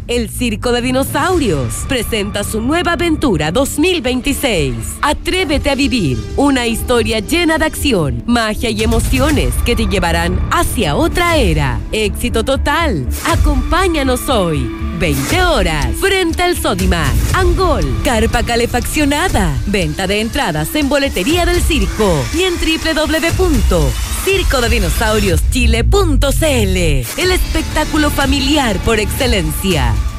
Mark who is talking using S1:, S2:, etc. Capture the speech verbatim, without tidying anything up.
S1: El Circo de Dinosaurios presenta su nueva aventura dos mil veintiséis. Atrévete a vivir una historia llena de acción, magia y emociones que te llevarán hacia otra era. Éxito total. Acompáñanos hoy. veinte horas. Frente al Sodimac. Angol. Carpa calefaccionada. Venta de entradas en boletería del circo y en doble u doble u doble u punto circo de dinosaurios chile punto c l. El espectáculo familiar por excelencia.